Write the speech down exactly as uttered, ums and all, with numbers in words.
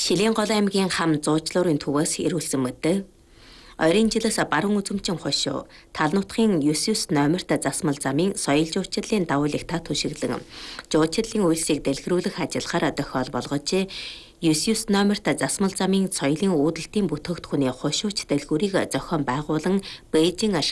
Шилэн-Гол аймгийн хам зуучлуурын төвөөс ирүүлсэн мэдээ. Ойрын жилээс баруун үзэмчин хошуу тал нутгийн девять девять номерт засмал замын соёл жуулчлалын давуу лагта түшиглэн жуулчлалын үйлсийг дэлгэрүүлэх ажиллагаар тохиол болгож девять девять номерт засмал замын соёлын үүдэлтийн бүтээгдэхүүний хошууч дэлгүүрийг зохион байгуулан Бээжин